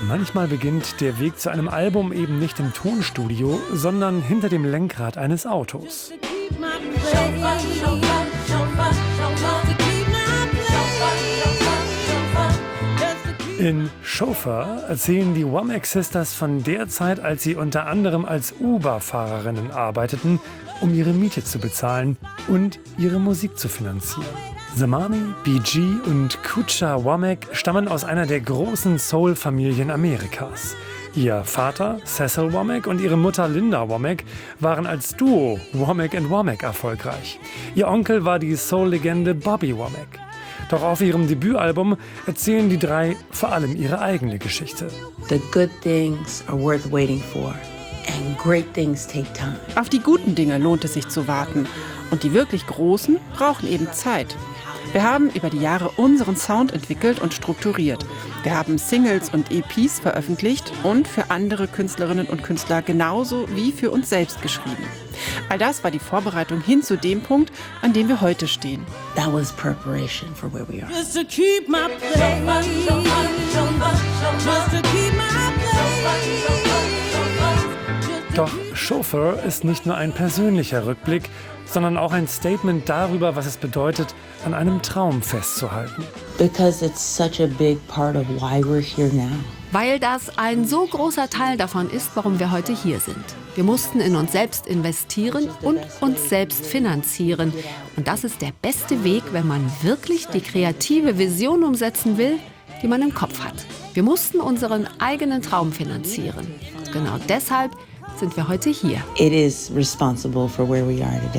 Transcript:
Manchmal beginnt der Weg zu einem Album eben nicht im Tonstudio, sondern hinter dem Lenkrad eines Autos. In Chauffeur erzählen die Womack Sisters von der Zeit, als sie unter anderem als Uber-Fahrerinnen arbeiteten, um ihre Miete zu bezahlen und ihre Musik zu finanzieren. Zamani, Bee-Gee und Kucha Womack stammen aus einer der großen Soul-Familien Amerikas. Ihr Vater, Cecil Womack, und ihre Mutter Linda Womack waren als Duo Womack & Womack erfolgreich. Ihr Onkel war die Soul-Legende Bobby Womack. Doch auf ihrem Debütalbum erzählen die drei vor allem ihre eigene Geschichte. The good things are worth waiting for. And great things take time. Auf die guten Dinge lohnt es sich zu warten. Und die wirklich großen brauchen eben Zeit. Wir haben über die Jahre unseren Sound entwickelt und strukturiert. Wir haben Singles und EPs veröffentlicht und für andere Künstlerinnen und Künstler genauso wie für uns selbst geschrieben. All das war die Vorbereitung hin zu dem Punkt, an dem wir heute stehen. That was preparation for where we are. Just to keep my place. Just to keep my place. Doch Chauffeur ist nicht nur ein persönlicher Rückblick, sondern auch ein Statement darüber, was es bedeutet, an einem Traum festzuhalten. Because it's such a big part of why we're here now. Weil das ein so großer Teil davon ist, warum wir heute hier sind. Wir mussten in uns selbst investieren und uns selbst finanzieren. Und das ist der beste Weg, wenn man wirklich die kreative Vision umsetzen will, die man im Kopf hat. Wir mussten unseren eigenen Traum finanzieren. Und genau deshalb sind wir heute hier. It is responsible for where we are today.